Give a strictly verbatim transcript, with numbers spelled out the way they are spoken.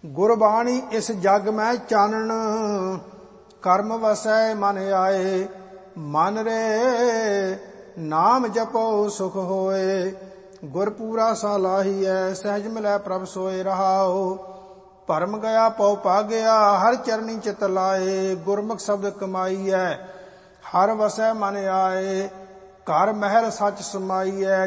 ਗੁਰਬਾਣੀ ਇਸ ਜਗ ਮੈਂ ਚਾਨਣ, ਕਰਮ ਵਸੈ ਮਨ ਆਏ। ਮਨ ਰੇ ਨਾਮ ਜਪੋ ਸੁਖ ਹੋਏ, ਗੁਰ ਪੂਰਾ ਸਾਲਾਹੀਐ। ਸਹਿਜ ਮਿਲੈ ਪ੍ਰਭ ਸੋਏ ਰਹਾਓ, ਭਰਮ ਗਿਆ ਪਉ ਭਾਗਿਆ। ਹਰ ਚਰਨੀ ਚਿਤ ਲਾਏ, ਗੁਰਮੁਖ ਸ਼ਬਦ ਕਮਾਈਐ। ਹਰ ਵਸੈ ਮਨ ਆਏ, ਘਰ ਮਹਿਲ ਸੱਚ ਸਮਾਈਐ।